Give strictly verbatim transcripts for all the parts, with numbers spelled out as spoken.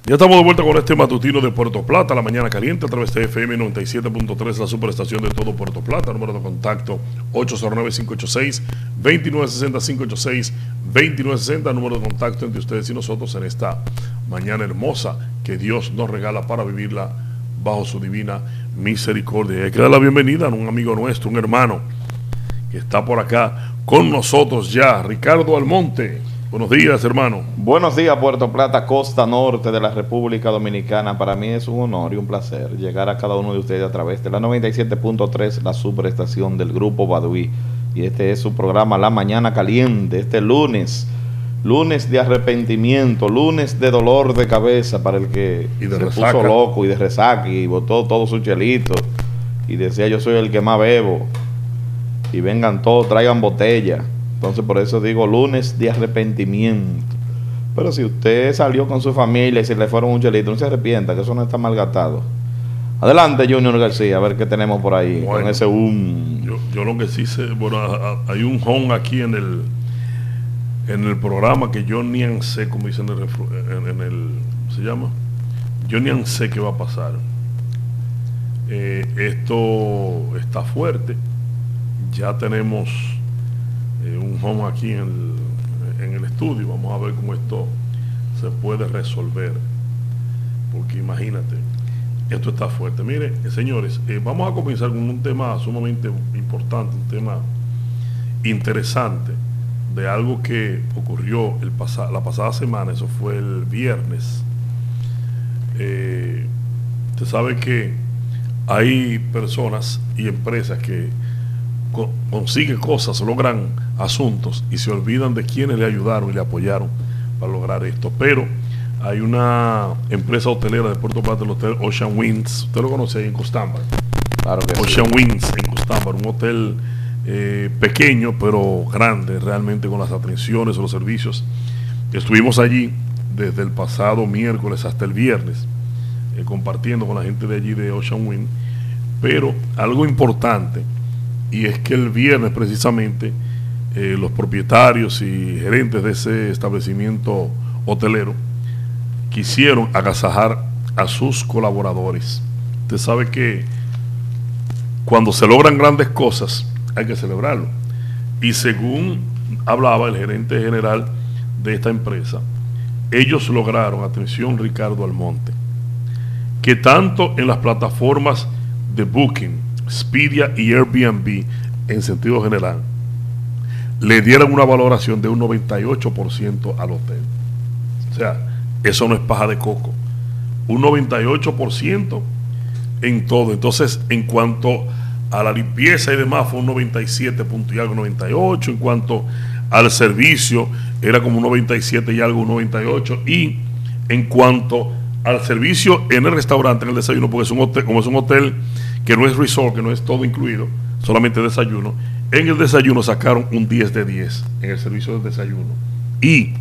Ya estamos de vuelta con este matutino de Puerto Plata, la mañana caliente, a través de F M noventa y siete punto tres, la superestación de todo Puerto Plata. Número de contacto ocho cero nueve, cinco ocho seis, dos nueve seis cero, cinco ocho seis, dos nueve seis cero. Número de contacto entre ustedes y nosotros en esta mañana hermosa que Dios nos regala para vivirla bajo su divina misericordia. Y hay que dar la bienvenida a un amigo nuestro, un hermano que está por acá con nosotros ya, Ricardo Almonte. Buenos días, hermano. Buenos días, Puerto Plata, costa norte de la República Dominicana. Para mí es un honor y un placer llegar a cada uno de ustedes a través de la noventa y siete punto tres, la superestación del Grupo Baduí. Y este es su programa La Mañana Caliente, este lunes, lunes de arrepentimiento, lunes de dolor de cabeza para el que y de se resaca. puso loco y de resaca y botó todo su chelito y decía yo soy el que más bebo y vengan todos, traigan botella. Entonces por eso digo lunes de arrepentimiento. Pero si usted salió con su familia y se le fueron un chelito, no se arrepienta, que eso no está mal gastado. Adelante, Junior García, a ver qué tenemos por ahí, Bueno, con ese um. Yo, yo lo que sí sé, bueno, a, a, hay un home aquí en el en el programa que yo ni sé, como dicen en el, en, en el ¿cómo se llama? Yo ni sé qué va a pasar. Eh, esto está fuerte. Ya tenemos eh, un home aquí en el, en el estudio. Vamos a ver cómo esto se puede resolver. Porque imagínate, esto está fuerte. Mire, eh, señores, eh, vamos a comenzar con un tema sumamente importante, un tema interesante de algo que ocurrió el pasa, la pasada semana. Eso fue el viernes. Eh, usted sabe que hay personas y empresas que co consiguen cosas, logran asuntos y se olvidan de quienes le ayudaron y le apoyaron para lograr esto. Pero hay una empresa hotelera de Puerto Plata, el hotel Ocean Winds. Usted lo conoce ahí en Costambar. Claro que Ocean sí. Winds en Costambar, un hotel eh, pequeño pero grande realmente, con las atenciones, los servicios. Estuvimos allí desde el pasado miércoles hasta el viernes eh, compartiendo con la gente de allí de Ocean Winds. Pero algo importante, y es que el viernes precisamente eh, los propietarios y gerentes de ese establecimiento hotelero quisieron agasajar a sus colaboradores. Usted sabe que cuando se logran grandes cosas hay que celebrarlo. Y según hablaba el gerente general de esta empresa, ellos lograron, atención Ricardo Almonte, que tanto en las plataformas de Booking, Expedia y Airbnb en sentido general le dieran una valoración de un noventa y ocho por ciento al hotel. O sea, eso no es paja de coco. Un noventa y ocho por ciento en todo. Entonces, en cuanto a la limpieza y demás, fue un noventa y siete punto y algo, noventa y ocho. En cuanto al servicio, era como un noventa y siete y algo, un noventa y ocho. Y en cuanto al servicio en el restaurante, en el desayuno, porque es un hotel, como es un hotel que no es resort, que no es todo incluido, solamente desayuno, en el desayuno sacaron un diez de diez en el servicio del desayuno. Y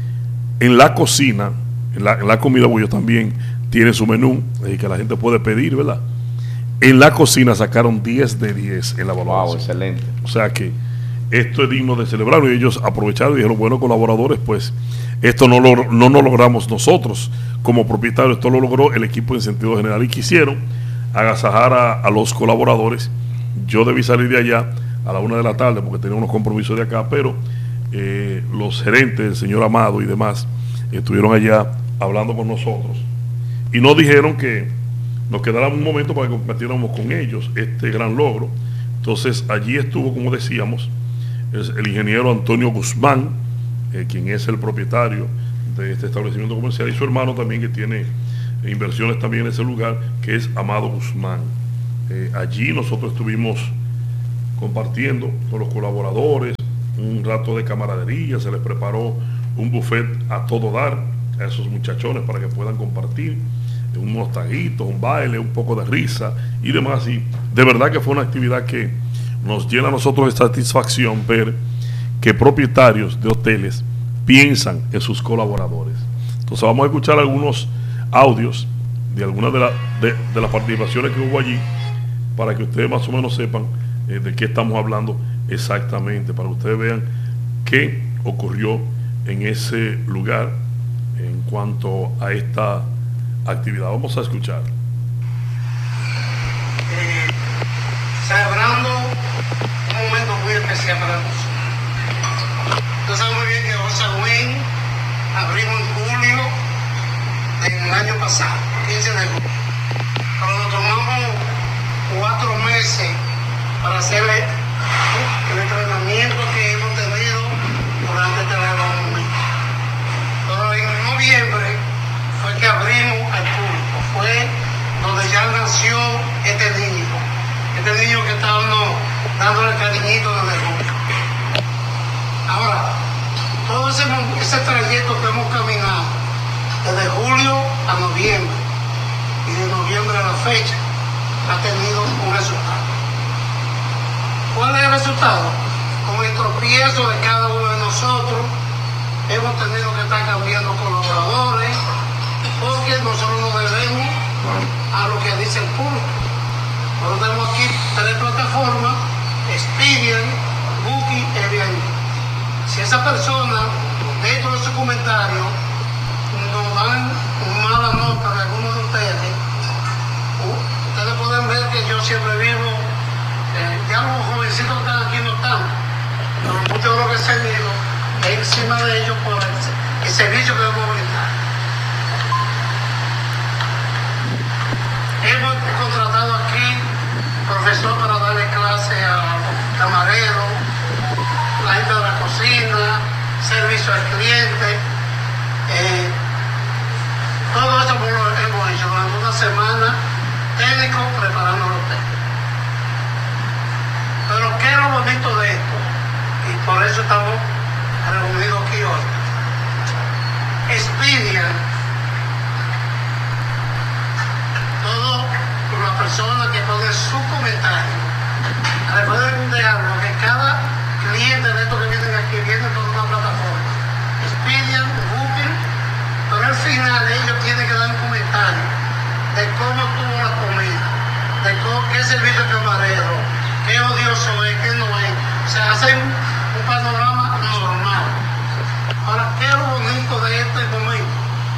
en la cocina, en la, en la comida, pues ellos también tienen su menú, eh, que la gente puede pedir, ¿verdad? En la cocina sacaron diez de diez en la evaluación. Wow, excelente. O sea que esto es digno de celebrar. Y ellos aprovecharon y dijeron, bueno, colaboradores, pues esto no lo no lo logramos nosotros como propietarios, esto lo logró el equipo en sentido general, y quisieron agasajar a, a los colaboradores. Yo debí salir de allá a la una de la tarde porque tenía unos compromisos de acá, pero eh, los gerentes, el señor Amado y demás, estuvieron allá hablando con nosotros y nos dijeron que nos quedara un momento para que compartiéramos con ellos este gran logro. Entonces allí estuvo, como decíamos, el, el ingeniero Antonio Guzmán, eh, quien es el propietario de este establecimiento comercial, y su hermano también, que tiene inversiones también en ese lugar, que es Amado Guzmán. Eh, allí nosotros estuvimos compartiendo con los colaboradores un rato de camaradería, se les preparó un buffet a todo dar a esos muchachones para que puedan compartir unos taguitos, un baile, un poco de risa y demás. Y de verdad que fue una actividad que nos llena a nosotros de satisfacción ver que propietarios de hoteles piensan en sus colaboradores. Entonces vamos a escuchar algunos audios de algunas de, la, de, de las participaciones que hubo allí, para que ustedes más o menos sepan eh, de qué estamos hablando exactamente, para que ustedes vean qué ocurrió en ese lugar en cuanto a esta actividad. Vamos a escuchar. Eh, celebrando un momento muy especial para nosotros. Tú sabes muy bien que José Luis abrimos en julio del año pasado, quince de julio. Pero nos tomamos cuatro meses para hacer el, el entrenamiento que hemos tenido durante este momento. Pero en noviembre fue que abrimos al público, fue donde ya nació este niño, este niño que estábamos dándole cariñito desde julio. Ahora, todo ese, ese trayecto que hemos caminado desde julio a noviembre y de noviembre a la fecha ha tenido un resultado. ¿Cuál es el resultado? Con el tropiezo de cada uno de nosotros hemos tenido que estar cambiando colaboradores porque nosotros nos debemos a lo que dice el público. Nosotros tenemos aquí tres plataformas: Expedian, Booking y Airbnb. Si esa persona dentro de su comentario nos dan mala nota de algunos de ustedes, ustedes pueden ver que yo siempre vivo, eh, ya los jovencitos que están aquí no están, pero mucho de lo que he servido es encima de ellos por el, el servicio que debemos brindar. Hemos contratado aquí profesor para darle clase a los camareros, la gente de la cocina, servicio al cliente. Eh, todo eso lo hemos hecho durante una semana, técnicos preparando los técnicos. Pero ¿qué es lo bonito de esto? Y por eso estamos reunidos aquí hoy. Expedian, toda la persona que pone su comentario, recuerden dejarlo, que cada cliente de estos que vienen aquí vienen por una plataforma, Expedian, Booking, pero al final ellos tienen que dar un comentario de cómo estuvo la comida, de cómo, qué servicio de camarero, qué odioso es, qué no es. O sea, hacen un panorama normal. Ahora, ¿qué es lo bonito de este momento?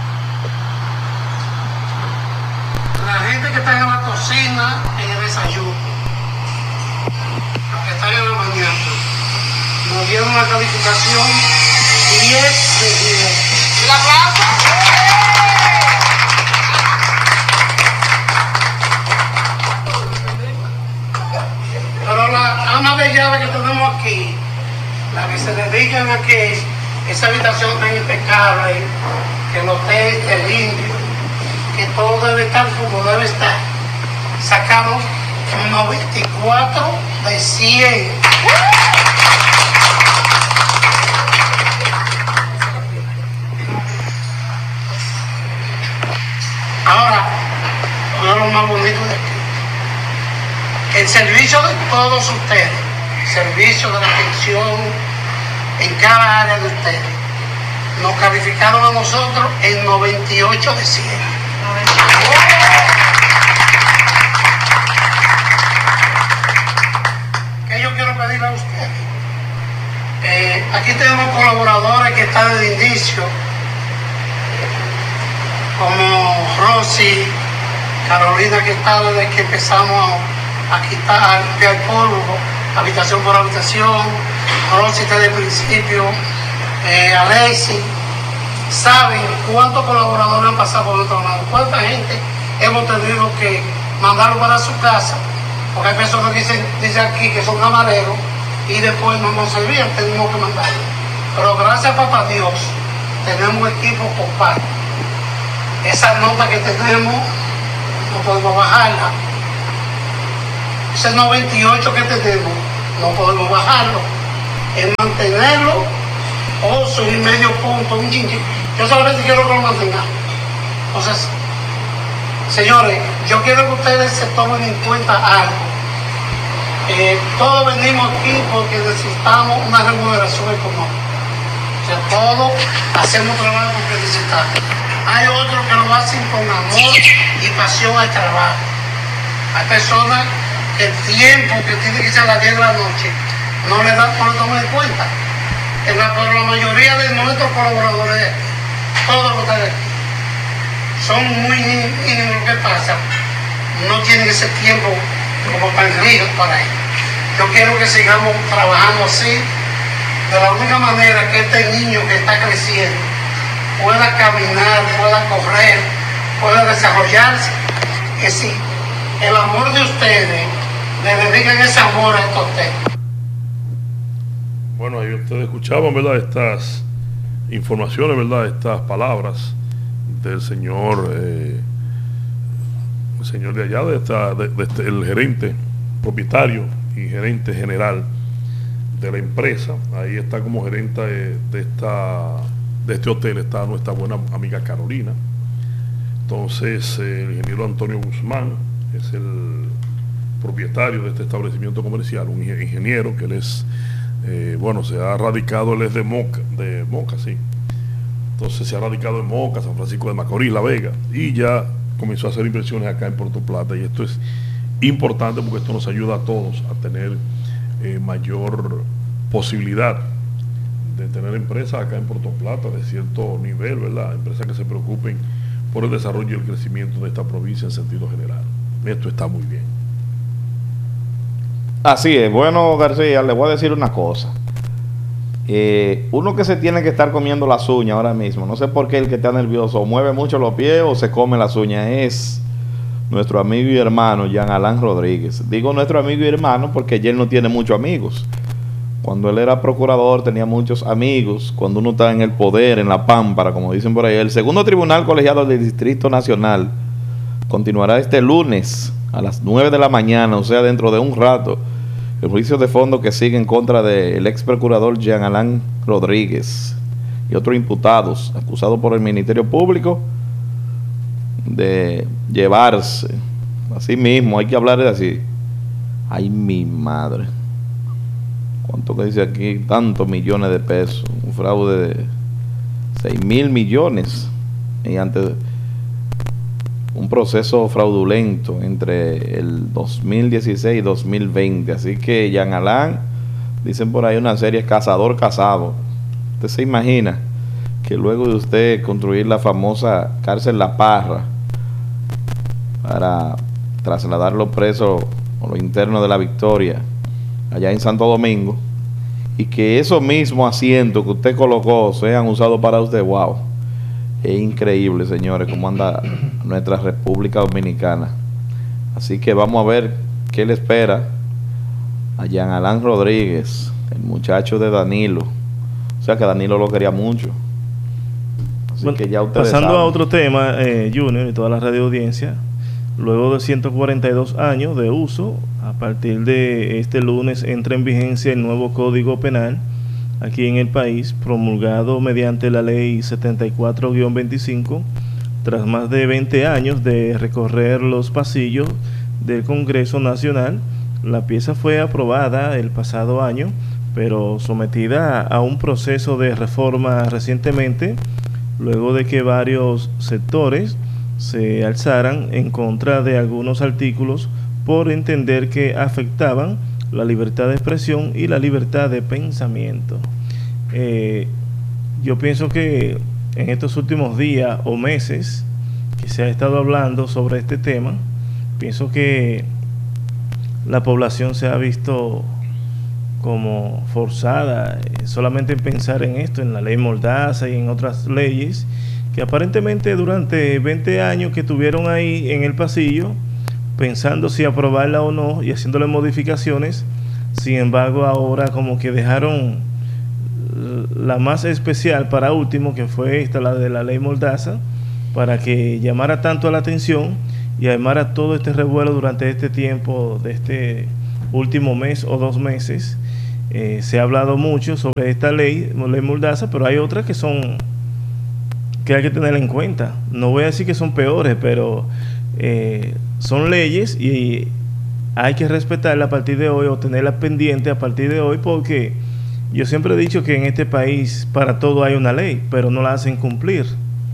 La gente que está en la cocina, en el desayuno, los que están en la mañana, nos dieron una calificación diez de diez. ¿La plaza? Pero las amas de llave que tenemos aquí, las que se dedican a que esa habitación esté impecable, que el hotel esté limpio, que todo debe estar como debe estar, sacamos noventa y cuatro de cien. Ahora, uno de lo más bonito de aquí, el servicio de todos ustedes, servicio de la atención en cada área de ustedes, nos calificaron a nosotros en noventa y ocho de cien. ¿Qué yo quiero pedirle a ustedes? Eh, aquí tenemos colaboradores que están desde el inicio, como Rosy, Carolina, que está desde que empezamos a quitar, a limpiar polvo, habitación por habitación. Rosy está desde el principio, eh, Alexi. ¿Saben cuántos colaboradores han pasado por nuestro lado? ¿Cuánta gente hemos tenido que mandarlo para su casa? Porque hay personas que dicen, dicen aquí que son camareros y después no nos servían, tenemos que mandarlo. Pero gracias a papá Dios, tenemos un equipo compacto. Esa nota que tenemos no podemos bajarla. Ese noventa y ocho que tenemos no podemos bajarlo. Es mantenerlo o subir medio punto, un chinchín. Yo solamente quiero que lo mantengamos. Entonces, señores, yo quiero que ustedes se tomen en cuenta algo. Eh, todos venimos aquí porque necesitamos una remuneración económica. O sea, todos hacemos trabajo porque necesitamos. Hay otros que lo hacen con amor y pasión al trabajo. Hay personas que el tiempo que tiene que ser a las diez de la noche no le dan, no le toman en cuenta. En la, pero la mayoría de nuestros colaboradores todos los que están aquí. Son muy mínimos lo que pasa, no tienen ese tiempo como tan rígido para ellos. Yo quiero que sigamos trabajando así, de la única manera que este niño que está creciendo pueda caminar, pueda correr, pueda desarrollarse, que si el amor de ustedes le dedican ese amor a estos temas. Bueno, ahí ustedes escuchaban, ¿verdad?, estas informaciones, ¿verdad?, estas palabras del señor, eh, el señor de allá, de esta, de, de este, el gerente propietario y gerente general de la empresa. Ahí está como gerente de, de esta de este hotel, está nuestra buena amiga Carolina. Entonces eh, el ingeniero Antonio Guzmán es el propietario de este establecimiento comercial, un ingeniero que él es, eh, bueno, se ha radicado, él es de Moca, de Moca, sí. Entonces se ha radicado en Moca, San Francisco de Macorís, La Vega, y ya comenzó a hacer inversiones acá en Puerto Plata, y esto es importante porque esto nos ayuda a todos a tener eh, mayor posibilidad de tener empresas acá en Puerto Plata de cierto nivel, ¿verdad? Empresas que se preocupen por el desarrollo y el crecimiento de esta provincia en sentido general. Esto está muy bien. Así es. Bueno, García, le voy a decir una cosa. Eh, uno que se tiene que estar comiendo las uñas ahora mismo, no sé por qué el que está nervioso o mueve mucho los pies o se come las uñas, es nuestro amigo y hermano Jean Alain Rodríguez. Digo nuestro amigo y hermano porque él no tiene muchos amigos. Cuando él era procurador tenía muchos amigos. Cuando uno está en el poder, en la pámpara, como dicen por ahí, el segundo tribunal colegiado del Distrito Nacional continuará este lunes a las nueve de la mañana, o sea, dentro de un rato, el juicio de fondo que sigue en contra del ex procurador Jean Alain Rodríguez y otros imputados acusados por el Ministerio Público de llevarse, así mismo, hay que hablar de así, ay mi madre, ¿cuánto que dice aquí? Tantos millones de pesos, un fraude de seis mil millones mediante un proceso fraudulento entre el dos mil dieciséis y dos mil veinte. Así que Jean Alain, dicen por ahí una serie cazador casado. Usted se imagina que luego de usted construir la famosa cárcel La Parra para trasladar los presos o los internos de La Victoria allá en Santo Domingo, y que esos mismos asientos que usted colocó sean usados para usted, wow. Es increíble, señores, cómo anda nuestra República Dominicana. Así que vamos a ver qué le espera a Jean Alain Rodríguez, el muchacho de Danilo. O sea que Danilo lo quería mucho. Así bueno, que ya ustedes pasando saben. a otro tema, eh, Junior y toda la radio audiencia, luego de ciento cuarenta y dos años de uso, a partir de este lunes entra en vigencia el nuevo Código Penal aquí en el país, promulgado mediante la ley setenta y cuatro guión veinticinco, tras más de veinte años de recorrer los pasillos del Congreso Nacional. La pieza fue aprobada el pasado año, pero sometida a un proceso de reforma recientemente, luego de que varios sectores se alzaran en contra de algunos artículos por entender que afectaban la libertad de expresión y la libertad de pensamiento. Eh, yo pienso que en estos últimos días o meses que se ha estado hablando sobre este tema, pienso que la población se ha visto como forzada eh, solamente en pensar en esto, en la ley Mordaza y en otras leyes que aparentemente durante veinte años que tuvieron ahí en el pasillo, pensando si aprobarla o no y haciéndole modificaciones. Sin embargo, ahora como que dejaron la más especial para último, que fue esta, la de la ley Mordaza, para que llamara tanto la atención y armara todo este revuelo durante este tiempo, de este último mes o dos meses. Eh, se ha hablado mucho sobre esta ley, ley Mordaza, pero hay otras que son que hay que tener en cuenta. No voy a decir que son peores, pero eh, son leyes y hay que respetarla a partir de hoy o tenerla pendiente a partir de hoy, porque yo siempre he dicho que en este país para todo hay una ley, pero no la hacen cumplir,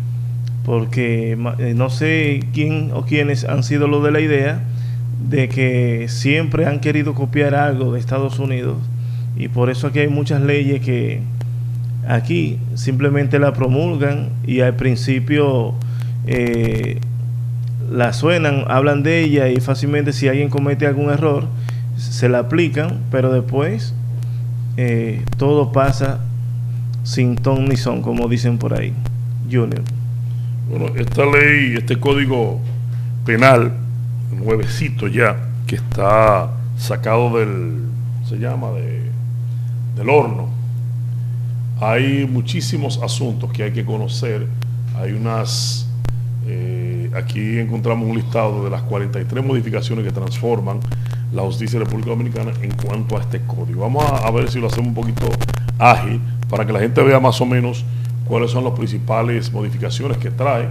porque eh, no sé quién o quiénes han sido los de la idea de que siempre han querido copiar algo de Estados Unidos, y por eso aquí hay muchas leyes que Aquí simplemente la promulgan y al principio eh, la suenan, hablan de ella y fácilmente si alguien comete algún error se la aplican, pero después eh, todo pasa sin ton ni son, como dicen por ahí. Junior. Bueno, esta ley, este código penal nuevecito ya, que está sacado del, se llama, de, del horno. Hay muchísimos asuntos que hay que conocer. Hay unas, eh, aquí encontramos un listado de las cuarenta y tres modificaciones que transforman la justicia de la República Dominicana en cuanto a este código. Vamos a, a ver si lo hacemos un poquito ágil para que la gente vea más o menos cuáles son las principales modificaciones que trae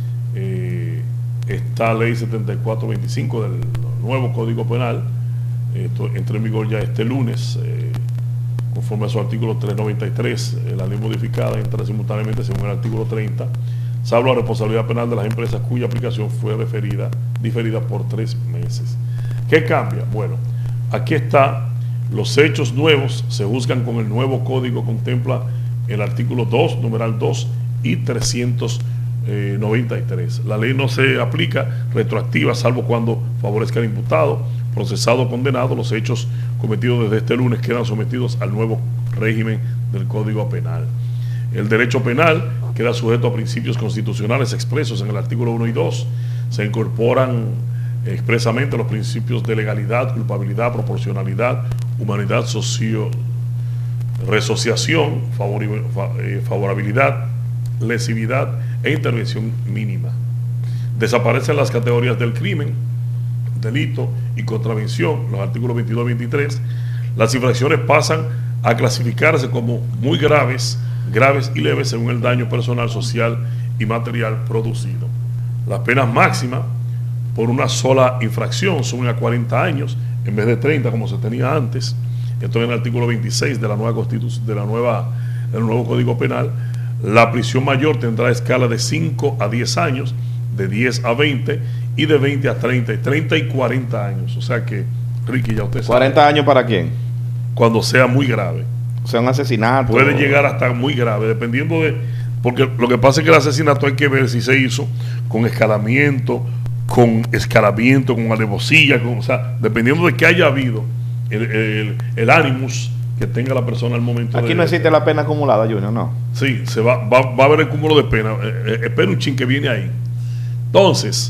eh, esta ley setenta y cuatro veinticinco del nuevo Código Penal. Esto entra en vigor ya este lunes, eh, conforme a su artículo trescientos noventa y tres. Eh, la ley modificada entra simultáneamente según el artículo treinta, salvo la responsabilidad penal de las empresas cuya aplicación fue referida, diferida por tres meses. ¿Qué cambia? Bueno, aquí está. Los hechos nuevos se juzgan con el nuevo código, contempla el artículo dos, numeral dos y trescientos noventa y tres. La ley no se aplica retroactiva, salvo cuando favorezca al imputado, procesado o condenado. Los hechos cometidos desde este lunes quedan sometidos al nuevo régimen del Código Penal. El derecho penal queda sujeto a principios constitucionales expresos en el artículo uno y dos. Se incorporan expresamente los principios de legalidad, culpabilidad, proporcionalidad, humanidad, socio, resociación, favorabilidad, lesividad e intervención mínima. Desaparecen las categorías del crimen, delito y contravención, los artículos veintidós y veintitrés. Las infracciones pasan a clasificarse como muy graves, graves y leves según el daño personal, social y material producido. Las penas máximas por una sola infracción suben a cuarenta años en vez de treinta como se tenía antes. Esto en el artículo veintiséis de la nueva constitución, de la nueva, del nuevo Código Penal. La prisión mayor tendrá escala de cinco a diez años, de diez a veinte y de veinte a treinta, y treinta y cuarenta años. O sea que, Ricky, ya usted sabe. ¿cuarenta años para quién? Cuando sea muy grave. O sea, un asesinato. Puede llegar hasta muy grave, dependiendo de... Porque lo que pasa es que el asesinato hay que ver si se hizo con escalamiento, con escalamiento, con alevosía, con, o sea, dependiendo de que haya habido el, el, el ánimos que tenga la persona al momento. Aquí de, no existe la pena acumulada, Junior, no. Sí, se va, va, va a haber el cúmulo de pena. Eh, eh, espera un chin que viene ahí. Entonces,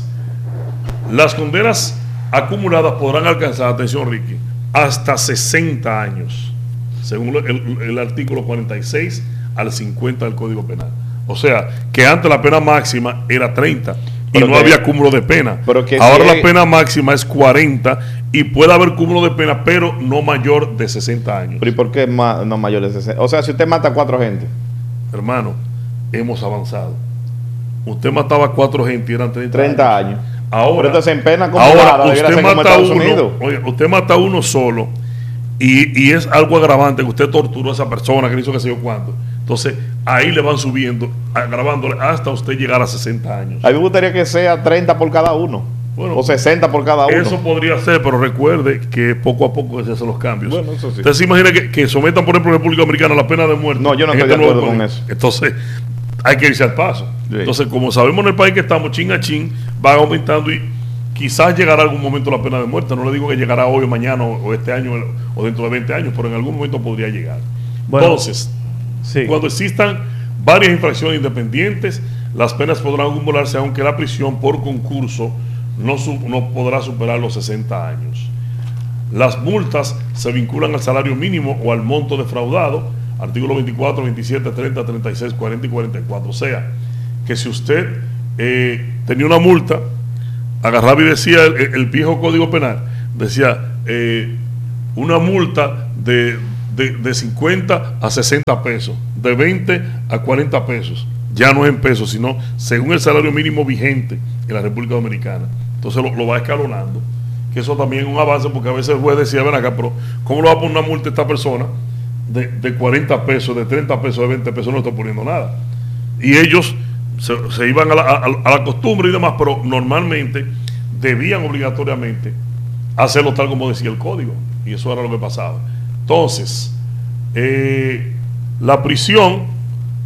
las condenas acumuladas podrán alcanzar, atención Ricky, hasta sesenta años, según el, el artículo cuarenta y seis al cincuenta del Código Penal. O sea, que antes la pena máxima era treinta y pero no que, había cúmulo de pena. Ahora si la pena máxima es cuarenta y puede haber cúmulo de pena, pero no mayor de sesenta años. ¿Pero y por qué ma no mayor de sesenta? O sea, si usted mata a cuatro gente. Hermano, hemos avanzado. Usted mataba a cuatro gente y eran treinta, treinta años. Ahora, pero entonces en pena acumulada, ahora usted mata uno, oye, usted mata uno solo y, y es algo agravante que usted torturó a esa persona que le hizo que sé yo cuánto. Entonces, ahí le van subiendo, agravándole hasta usted llegar a sesenta años. A mí me gustaría que sea treinta por cada uno. Bueno, o sesenta por cada uno. Eso podría ser, pero recuerde que poco a poco se hacen los cambios. Bueno, eso sí. Usted se imagina que, que sometan, por ejemplo, en República Dominicana la pena de muerte. No, yo no estoy este de acuerdo con eso. Entonces, hay que irse al paso. Sí. Entonces, como sabemos en el país que estamos, chin a chin, van aumentando y quizás llegará algún momento la pena de muerte. No le digo que llegará hoy o mañana o, o este año o dentro de veinte años, pero en algún momento podría llegar. Bueno, entonces, sí. Cuando existan varias infracciones independientes, las penas podrán acumularse, aunque la prisión por concurso no, no podrá superar los sesenta años. Las multas se vinculan al salario mínimo o al monto defraudado, artículos veinticuatro, veintisiete, treinta, treinta y seis, cuarenta y cuarenta y cuatro. O sea, que si usted eh, tenía una multa, agarraba y decía el, el viejo Código Penal, decía eh, una multa de, de, de cincuenta a sesenta pesos, de veinte a cuarenta pesos. Ya no es en pesos, sino según el salario mínimo vigente en la República Dominicana. Entonces lo, lo va escalonando, que eso también es un avance, porque a veces el juez decía, ven acá, pero ¿cómo le va a poner una multa a esta persona de, de cuarenta pesos, de treinta pesos, de veinte pesos? No está poniendo nada. Y ellos se, se iban a la, a, a la costumbre y demás, pero normalmente debían obligatoriamente hacerlo tal como decía el código, y eso era lo que pasaba. Entonces, eh, la prisión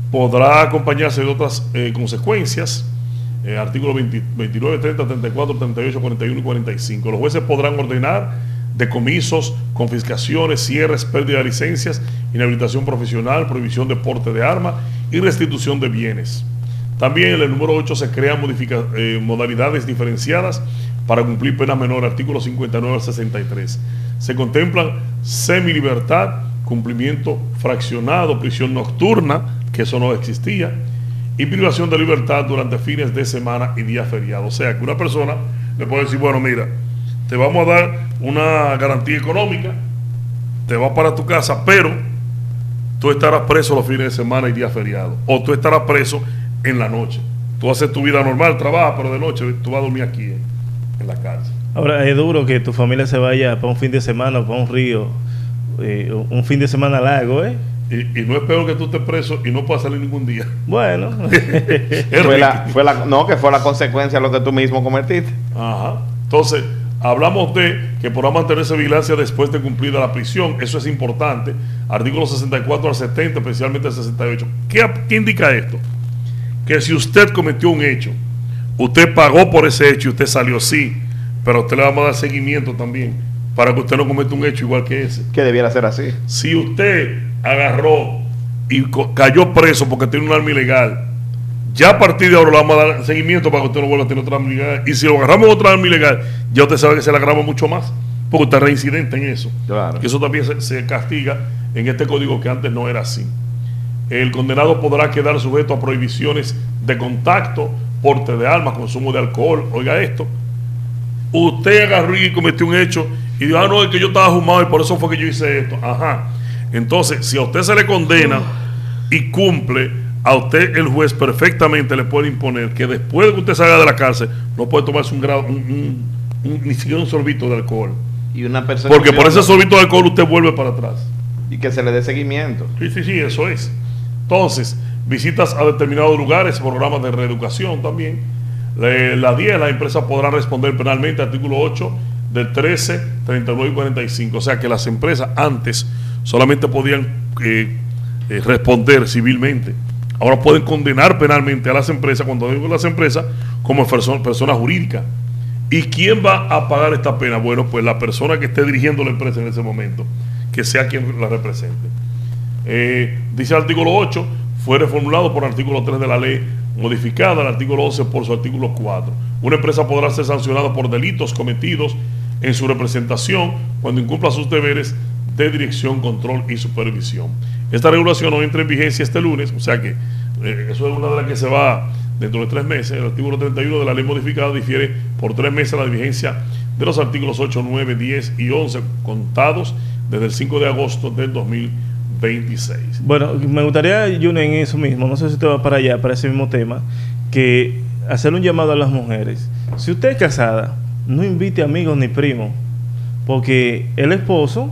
podrá acompañarse de otras eh, consecuencias. Eh, artículos veintinueve, treinta, treinta y cuatro, treinta y ocho, cuarenta y uno y cuarenta y cinco. Los jueces podrán ordenar decomisos, confiscaciones, cierres, pérdida de licencias, inhabilitación profesional, prohibición de porte de armas y restitución de bienes. También en el número ocho se crean modifica, eh, modalidades diferenciadas para cumplir penas menores, artículos cincuenta y nueve al sesenta y tres. Se contemplan semilibertad, cumplimiento fraccionado, prisión nocturna, que eso no existía, y privación de libertad durante fines de semana y días feriados. O sea, que una persona le puede decir, bueno, mira, te vamos a dar una garantía económica, te vas para tu casa, pero tú estarás preso los fines de semana y días feriados, o tú estarás preso en la noche. Tú haces tu vida normal, trabajas, pero de noche tú vas a dormir aquí en, en la cárcel. Ahora, es duro que tu familia se vaya para un fin de semana, para un río, eh, un fin de semana largo, ¿eh? Y, y no es peor que tú estés preso y no puedas salir ningún día. Bueno. fue la, fue la, no, que fue la consecuencia de lo que tú mismo cometiste. Ajá. Entonces, hablamos de que podrá mantenerse vigilancia después de cumplida la prisión. Eso es importante. Artículos sesenta y cuatro al setenta, especialmente el sesenta y ocho. ¿Qué, ¿Qué indica esto? Que si usted cometió un hecho, usted pagó por ese hecho y usted salió, sí, pero a usted le vamos a dar seguimiento también para que usted no cometa un hecho igual que ese. Que debiera ser así. Si usted agarró y cayó preso porque tiene un arma ilegal, ya a partir de ahora le vamos a dar seguimiento para que usted no vuelva a tener otra arma ilegal. Y si lo agarramos otra arma ilegal, ya usted sabe que se le agrava mucho más, porque usted es reincidente en eso. Claro. Y eso también se, se castiga en este código, que antes no era así. El condenado podrá quedar sujeto a prohibiciones de contacto, porte de armas, consumo de alcohol. Oiga esto, usted agarró y cometió un hecho y dijo, ah, no, es que yo estaba fumado y por eso fue que yo hice esto. Ajá. Entonces, si a usted se le condena y cumple, a usted el juez perfectamente le puede imponer que después de que usted salga de la cárcel no puede tomarse un grado, un, un, un, ni siquiera un sorbito de alcohol. Y una persecución, porque por ese sorbito de alcohol usted vuelve para atrás. Y que se le dé seguimiento. Sí, sí, sí, eso es. Entonces, visitas a determinados lugares, programas de reeducación también. Le, la diez, las empresas podrán responder penalmente, artículo ocho del trece, treinta y nueve y cuarenta y cinco. O sea que las empresas antes solamente podían eh, eh, responder civilmente. Ahora pueden condenar penalmente a las empresas, cuando digo las empresas, como persona, persona jurídica. ¿Y quién va a pagar esta pena? Bueno, pues la persona que esté dirigiendo la empresa en ese momento, que sea quien la represente. Eh, dice el artículo ocho, fue reformulado por el artículo tres de la ley, modificada el artículo once por su artículo cuatro. Una empresa podrá ser sancionada por delitos cometidos en su representación cuando incumpla sus deberes de dirección, control y supervisión. Esta regulación no entra en vigencia este lunes, o sea que eh, eso es una de las que se va dentro de tres meses. El artículo treinta y uno de la ley modificada difiere por tres meses la vigencia de los artículos ocho, nueve, diez y once, contados desde el cinco de agosto del dos mil veintiséis. Bueno, me gustaría, Junior, en eso mismo, no sé si usted va para allá, para ese mismo tema, que hacer un llamado a las mujeres. Si usted es casada, no invite amigos ni primos, porque el esposo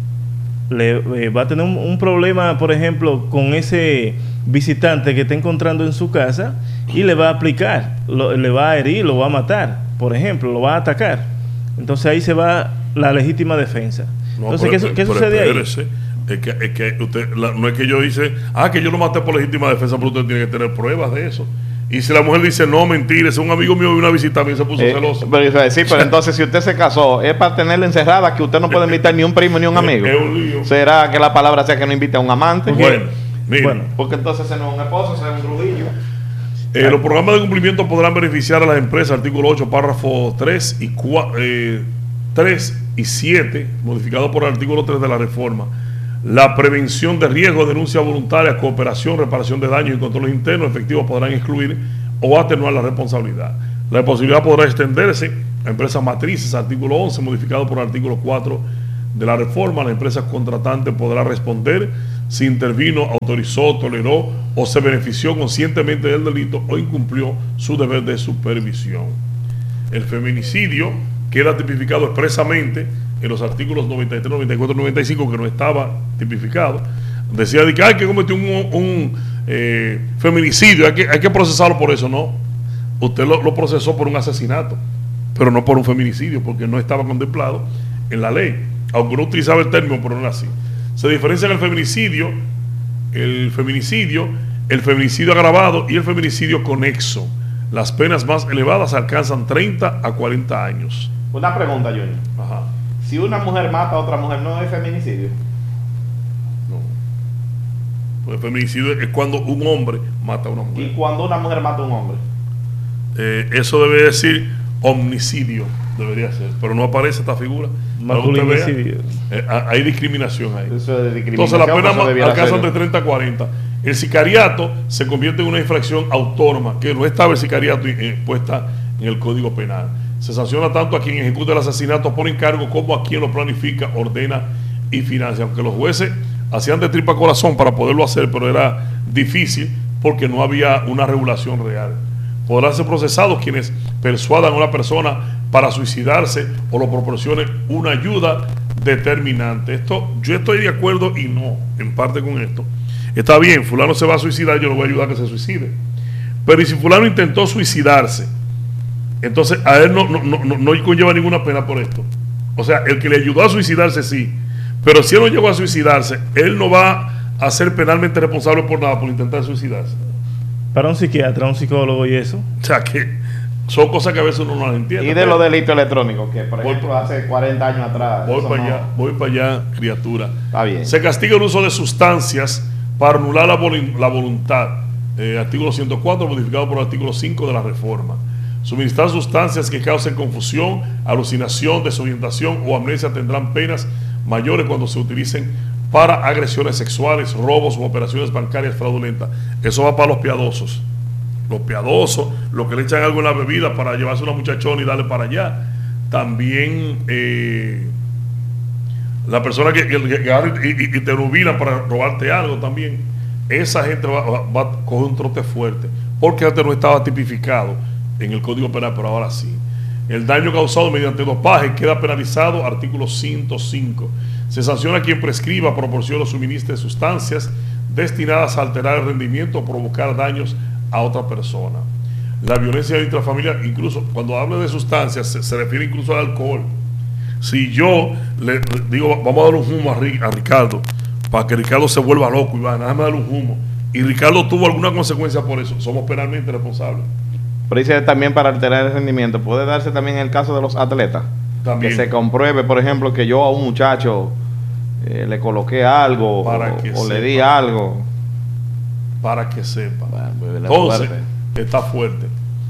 le eh, va a tener un, un problema, por ejemplo, con ese visitante que está encontrando en su casa y le va a aplicar, lo, le va a herir, lo va a matar, por ejemplo, lo va a atacar. Entonces ahí se va la legítima defensa. No, Entonces, pero, ¿qué, ¿qué pero sucede espérese. ahí? Es que, es que usted, la, no es que yo dice, ah, que yo lo maté por legítima defensa, pero usted tiene que tener pruebas de eso. Y si la mujer dice, no, mentira, es un amigo mío y una visita a mí se puso Eh, celoso. pero, sí, pero entonces si usted se casó, es para tenerla encerrada, que usted no puede invitar ni un primo ni un amigo. Es un lío. ¿Será que la palabra sea que no invite a un amante? Bueno, mire, Bueno. Porque entonces ese no es un esposo, ese es un grudillo. eh, los programas de cumplimiento podrán beneficiar a las empresas, artículo ocho, párrafo tres y, eh, tres y siete, modificado por el artículo tres de la reforma. La prevención de riesgos, denuncia voluntaria, cooperación, reparación de daños y controles internos efectivos podrán excluir o atenuar la responsabilidad. La responsabilidad podrá extenderse a empresas matrices, artículo once, modificado por el artículo cuatro de la reforma. La empresa contratante podrá responder si intervino, autorizó, toleró o se benefició conscientemente del delito o incumplió su deber de supervisión. El feminicidio queda tipificado expresamente en los artículos noventa y tres, noventa y cuatro, noventa y cinco, que no estaba tipificado. Decía de que hay que cometer un, un eh, feminicidio, hay que, hay que procesarlo por eso. No, usted lo, lo procesó por un asesinato, pero no por un feminicidio, porque no estaba contemplado en la ley, aunque no utilizaba el término, pero no era así. Se diferencia en el feminicidio. El feminicidio el feminicidio agravado y el feminicidio conexo. Las penas más elevadas alcanzan treinta a cuarenta años. Una pregunta, Junior. Ajá. Si una mujer mata a otra mujer, ¿no es feminicidio? No. Pues el feminicidio es cuando un hombre mata a una mujer. ¿Y cuando una mujer mata a un hombre? Eh, eso debe decir homicidio, debería ser, pero no aparece esta figura. Masculinicidio. Eh, hay discriminación ahí. Eso es de discriminación. Entonces las penas eso debiera alcanzan ser. de treinta a cuarenta. El sicariato se convierte en una infracción autónoma, que no estaba el sicariato eh, puesta en el Código Penal. Se sanciona tanto a quien ejecuta el asesinato por encargo como a quien lo planifica, ordena y financia. Aunque los jueces hacían de tripa corazón para poderlo hacer, pero era difícil porque no había una regulación real. Podrán ser procesados quienes persuadan a una persona para suicidarse o lo proporcionen una ayuda determinante. Esto, yo estoy de acuerdo y no, en parte con esto. Está bien, fulano se va a suicidar, yo le voy a ayudar a que se suicide. Pero ¿y si fulano intentó suicidarse? Entonces a él no, no, no, no conlleva ninguna pena por esto. O sea, el que le ayudó a suicidarse sí, pero si él no llegó a suicidarse, él no va a ser penalmente responsable por nada por intentar suicidarse. Para un psiquiatra, un psicólogo y eso. O sea que son cosas que a veces uno no las entiende. Y de los delitos electrónicos, que por Voy ejemplo hace cuarenta años atrás. Voy eso para no- allá, voy para allá, criatura. Está bien. Se castiga el uso de sustancias para anular la, volu- la voluntad. Eh, artículo ciento cuatro, modificado por el artículo cinco de la reforma. Suministrar sustancias que causen confusión, alucinación, desorientación o amnesia tendrán penas mayores cuando se utilicen para agresiones sexuales, robos u operaciones bancarias fraudulentas. Eso va para los piadosos. Los piadosos, los que le echan algo en la bebida para llevarse una muchachona y darle para allá. También eh, la persona que, que, que agarra y, y- y te rubilan para robarte algo también. Esa gente va, va- va a coger un trote fuerte, porque antes no estaba tipificado en el Código Penal, pero ahora sí. El daño causado mediante dopaje queda penalizado, artículo ciento cinco. Se sanciona a quien prescriba, proporcione o suministre sustancias destinadas a alterar el rendimiento o provocar daños a otra persona. La violencia intrafamiliar, incluso cuando hablo de sustancias, se, se refiere incluso al alcohol. Si yo le, le digo, vamos a dar un humo a, Ri- a Ricardo, para que Ricardo se vuelva loco y va, nada más dar un humo, y Ricardo tuvo alguna consecuencia por eso, somos penalmente responsables. Pero dice también para alterar el rendimiento. Puede darse también en el caso de los atletas. También. Que se compruebe, por ejemplo, que yo a un muchacho eh, le coloqué algo Para o, que o le sepa. di algo. Para que sepa. Bueno, pues, la Entonces, fuerte. está fuerte.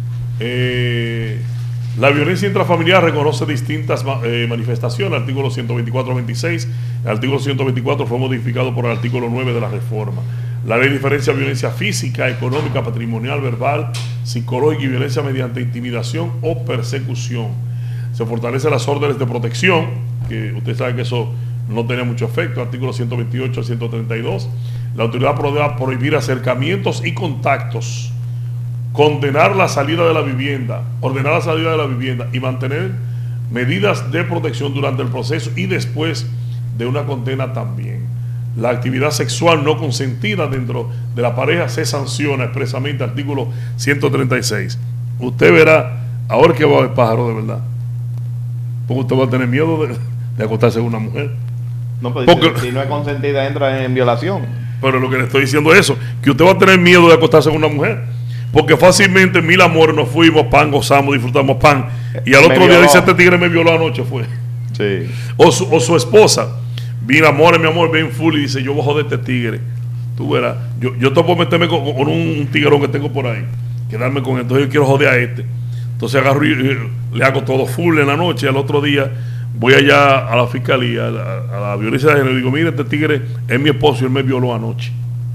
Eh, la violencia intrafamiliar reconoce distintas ma- eh, manifestaciones. Artículo ciento veinticuatro veintiséis. El artículo ciento veinticuatro fue modificado por el artículo nueve de la reforma. La ley diferencia violencia física, económica, patrimonial, verbal, psicológica y violencia mediante intimidación o persecución. Se fortalecen las órdenes de protección, que usted sabe que eso no tenía mucho efecto. Artículo ciento veintiocho al ciento treinta y dos. La autoridad podrá prohibir acercamientos y contactos, condenar la salida de la vivienda, ordenar la salida de la vivienda y mantener medidas de protección durante el proceso y después de una condena también. La actividad sexual no consentida dentro de la pareja se sanciona expresamente, artículo ciento treinta y seis. Usted verá, ahora que va a haber pájaro de verdad, porque usted va a tener miedo de, de acostarse con una mujer. No, pues Porque- dice, si no es consentida, entra en violación. Pero lo que le estoy diciendo es eso, que usted va a tener miedo de acostarse con una mujer. Porque fácilmente mil amores nos fuimos, pan, gozamos, disfrutamos pan. Y al Me otro día violó. dice, este tigre me violó anoche, fue. Sí. O su, o su esposa, mira, amor, mi amor, ven full y dice, yo voy a joder este tigre. Tú verás, yo, yo te puedo meterme con, con un, un tigrón que tengo por ahí, quedarme con él, entonces yo quiero joder a este. Entonces agarro y, y le hago todo full en la noche, y al otro día voy allá a la fiscalía, a la, a la violencia de género, y digo, mire, este tigre es mi esposo y él me violó anoche.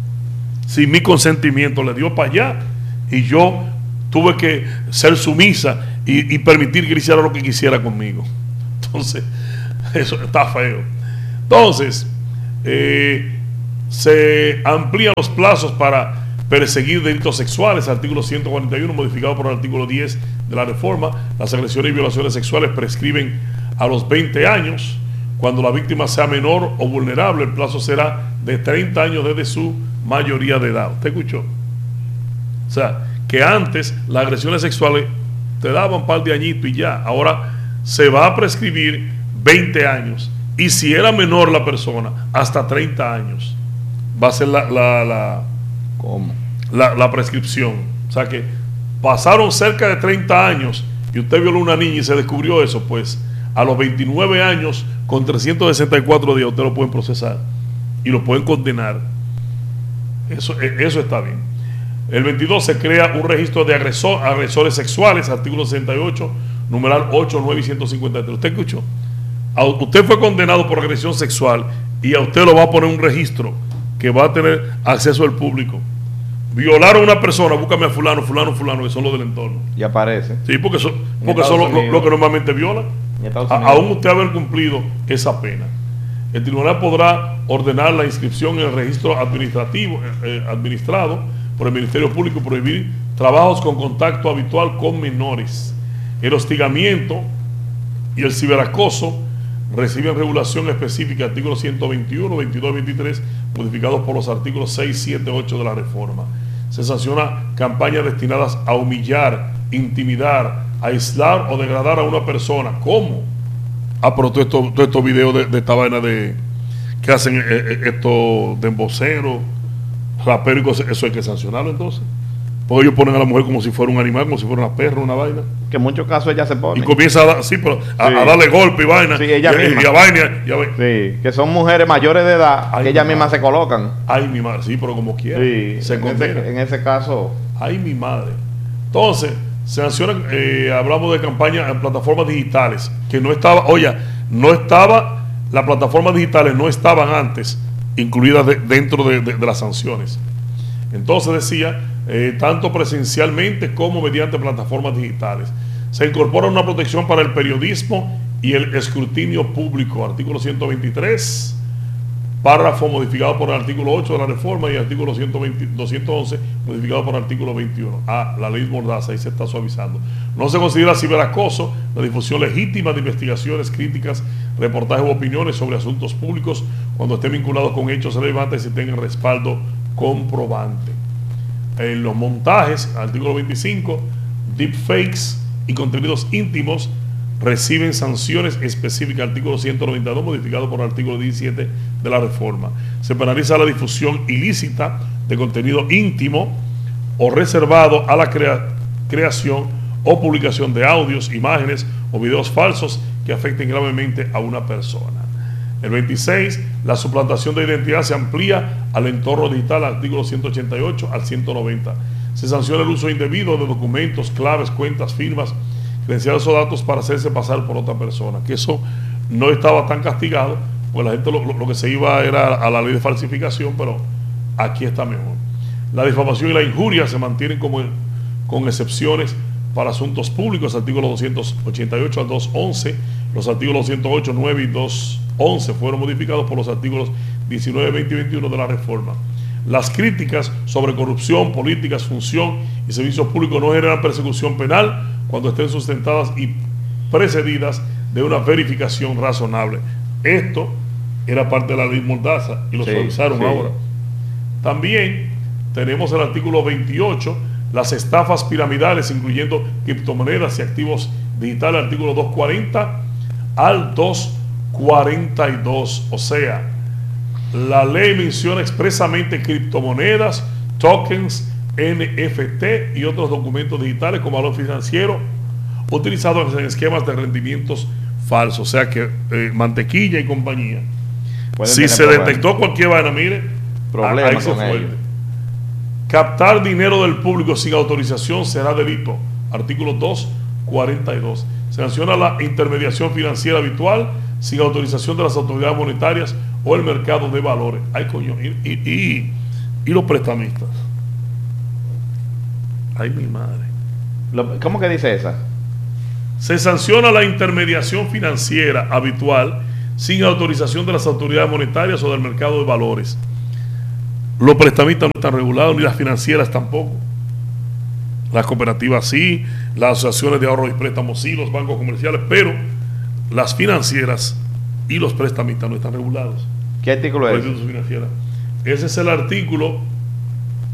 Sin mi consentimiento, le dio para allá, y yo tuve que ser sumisa y, y permitir que él hiciera lo que quisiera conmigo. Entonces, eso está feo. Entonces, eh, se amplían los plazos para perseguir delitos sexuales, artículo ciento cuarenta y uno, modificado por el artículo diez de la reforma. Las agresiones y violaciones sexuales prescriben a los veinte años. Cuando la víctima sea menor o vulnerable, el plazo será de treinta años desde su mayoría de edad. ¿Usted escuchó? O sea, que antes las agresiones sexuales te daban un par de añitos y ya. Ahora se va a prescribir veinte años. Y si era menor la persona, hasta treinta años. Va a ser la, la, la, ¿Cómo? la, la prescripción. O sea que pasaron cerca de treinta años y usted violó a una niña y se descubrió eso, pues a los veintinueve años, con trescientos sesenta y cuatro días, usted lo pueden procesar y lo pueden condenar. Eso, eso está bien. El veintidós se crea un registro de agresor, agresores sexuales, artículo sesenta y ocho, numeral ocho, nueve y ciento cincuenta y tres. ¿Usted escuchó? A, usted fue condenado por agresión sexual y a usted lo va a poner un registro que va a tener acceso al público. Violaron a una persona, búscame a fulano, fulano, fulano, que son los del entorno. Y aparece. Sí, porque son, porque son lo, lo, lo que normalmente violan. A, aún usted haber cumplido esa pena. El tribunal podrá ordenar la inscripción en el registro administrativo eh, administrado por el Ministerio Público, prohibir trabajos con contacto habitual con menores. El hostigamiento y el ciberacoso reciben regulación específica, artículos ciento veintiuno, veintidós y veintitrés, modificados por los artículos seis, siete, ocho de la reforma. Se sanciona campañas destinadas a humillar, intimidar, aislar o degradar a una persona. ¿Cómo? Ah, pero todos estos todo esto videos de, de esta vaina de que hacen eh, estos de emboceros, raperos, eso hay que sancionarlo entonces. Porque ellos ponen a la mujer como si fuera un animal, como si fuera una perra, una vaina. Que en muchos casos ella se pone. Y comienza a, dar, sí, pero a, sí. a darle golpe y vaina. Sí, ella y, misma. Y a vaina. Y a vaina. Sí, que son mujeres mayores de edad, Ay, que ellas mismas madre. se colocan. Ay, mi madre, sí, pero como quiera. Sí, se en, condena. ese, en ese caso. Ay, mi madre. Entonces, se sancionan, eh, hablamos de campañas en plataformas digitales, que no estaba, oye, no estaba, las plataformas digitales no estaban antes incluidas de, dentro de, de, de las sanciones. Entonces decía, eh, tanto presencialmente como mediante plataformas digitales. Se incorpora una protección para el periodismo y el escrutinio público, artículo ciento veintitrés, párrafo modificado por el artículo ocho de la reforma y el artículo ciento veinte, doscientos once modificado por el artículo veintiuno. Ah, la ley Mordaza, ahí se está suavizando. No se considera ciberacoso la difusión legítima de investigaciones, críticas, reportajes u opiniones sobre asuntos públicos cuando estén vinculados con hechos relevantes y tengan respaldo comprobante. En los montajes, artículo veinticinco, deepfakes y contenidos íntimos reciben sanciones específicas, artículo ciento noventa y dos, modificado por el artículo diecisiete de la reforma. Se penaliza la difusión ilícita de contenido íntimo o reservado a la crea creación o publicación de audios, imágenes o videos falsos que afecten gravemente a una persona. El veintiséis, la suplantación de identidad se amplía al entorno digital, artículo ciento ochenta y ocho al ciento noventa. Se sanciona el uso indebido de documentos, claves, cuentas, firmas, credenciales o datos para hacerse pasar por otra persona, que eso no estaba tan castigado, pues la gente lo, lo, lo que se iba era a la ley de falsificación, pero aquí está mejor. La difamación y la injuria se mantienen como con excepciones para asuntos públicos, artículos doscientos ochenta y ocho al doscientos once, los artículos doscientos ocho, nueve y doscientos once fueron modificados por los artículos diecinueve, veinte y veintiuno de la reforma. Las críticas sobre corrupción, políticas, función y servicios públicos no generan persecución penal cuando estén sustentadas y precedidas de una verificación razonable. Esto era parte de la ley Mordaza y lo sí, suavizaron sí. ahora. También tenemos el artículo veintiocho, las estafas piramidales, incluyendo criptomonedas y activos digitales, artículo doscientos cuarenta al doscientos cuarenta y dos. O sea, la ley menciona expresamente criptomonedas, tokens, N F T y otros documentos digitales con valor financiero utilizados en esquemas de rendimientos falsos. O sea que eh, Mantequilla y compañía, si se problemas. detectó cualquier vaina, mire, Problemas ahí se con fue. ellos. Captar dinero del público sin autorización será delito, artículo doscientos cuarenta y dos. Se sanciona la intermediación financiera habitual sin autorización de las autoridades monetarias o el mercado de valores. Ay, coño, y, y, y, y los prestamistas. Ay, mi madre. Lo, ¿Cómo que dice esa? Se sanciona la intermediación financiera habitual sin autorización de las autoridades monetarias o del mercado de valores. Los prestamistas no están regulados, ni las financieras tampoco. Las cooperativas sí, las asociaciones de ahorro y préstamos sí, los bancos comerciales, pero las financieras y los prestamistas no están regulados. ¿Qué artículo es? Ese es el artículo